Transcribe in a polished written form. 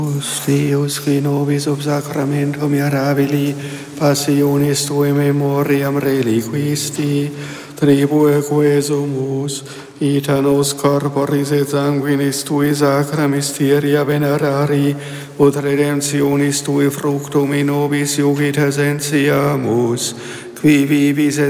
Deus qui nobis ob sacramentum mirabili passionis tui memoriam reliquisti tribue quesumus ita nos corporis et sanguinis tui sacra mysteria venerari ut redemptionis tui fructum in nobis iugit essentiamus qui vivis et